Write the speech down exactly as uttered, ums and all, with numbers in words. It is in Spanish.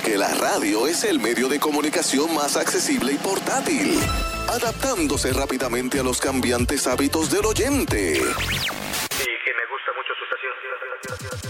Porque la radio es el medio de comunicación más accesible y portátil, adaptándose rápidamente a los cambiantes hábitos del oyente. Y que me gusta mucho su estación.